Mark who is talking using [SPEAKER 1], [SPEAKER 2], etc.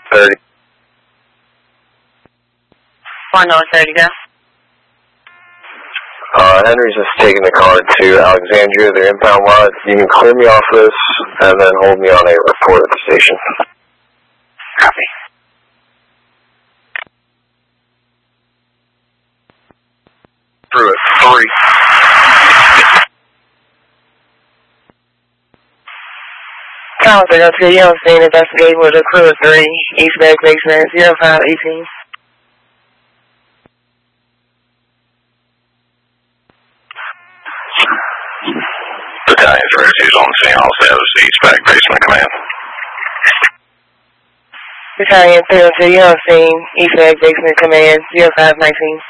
[SPEAKER 1] 30.
[SPEAKER 2] 130, go.
[SPEAKER 1] Henry's just taking the car to Alexandria. They're inbound lot. You can clear me off this and then hold me on a report at the station.
[SPEAKER 2] Copy.
[SPEAKER 1] Through at 3.
[SPEAKER 2] Thomas, I go to you on scene, investigate with a crew of 3, East Back Basement, 0518.
[SPEAKER 1] Battalion 32 is on the scene, all status, East Back Basement Command.
[SPEAKER 2] Battalion 302, you on scene, East Back Basement Command, 0519.